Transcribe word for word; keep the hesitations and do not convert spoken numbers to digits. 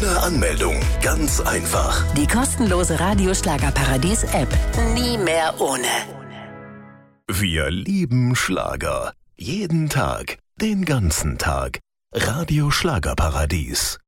Ohne Anmeldung. Ganz einfach. Die kostenlose Radio Schlagerparadies App. Nie mehr ohne. Wir lieben Schlager. Jeden Tag. Den ganzen Tag. Radio Schlagerparadies.